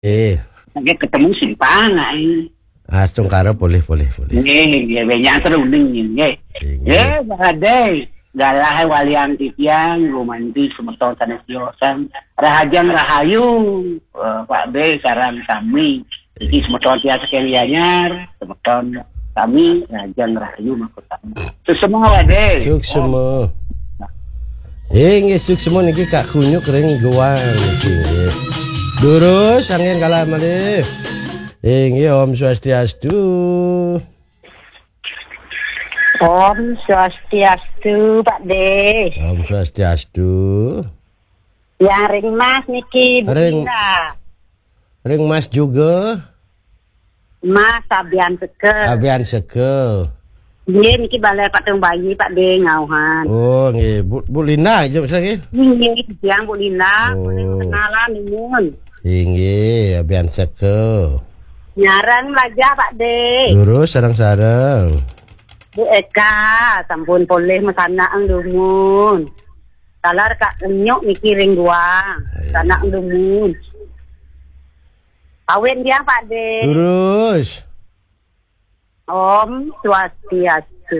Nanti ketemu simpang ai. Tungkara boleh. Nggih, banyak seruning nggih. Badai. Galah walian titian romantis semeton sanesyosan rahajang rahayu Pak B sarang kami iki semeton tiasa kelianyar semeton kami rahajang rahayu makotama suksema wade suksema nggih suksema niki Kak Kunyuk ring guang niki durus angin kalah malih nggih Om Swastiastu. Om Swastiastu, Pak De. Om Swastiastu. Yang ring mas niki ring mas juga. Mas Abian Seke. Nggih niki balai Pak Tung Bayi Pak De ngauhan. Oh nggih, Bu Lina aja nggih. Nggih, yang Bu Lina, kenalan nimun. Nggih, Abian Seke. Nyarang aja Pak De. Lurus sareng-sareng. Bu Eka, sampun boleh mesana ang dumun. Talar Kak Enyok niki ring guang, sana ang dumun. Kawin dia Pak De. Lurus. Om Swastiastu.